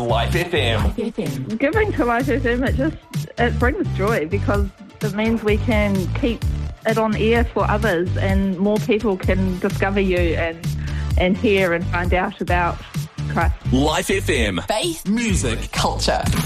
Life FM. Giving to Life FM, it brings joy because it means we can keep it on air for others and more people can discover you and hear and find out about Christ. Life FM. Faith, music, culture.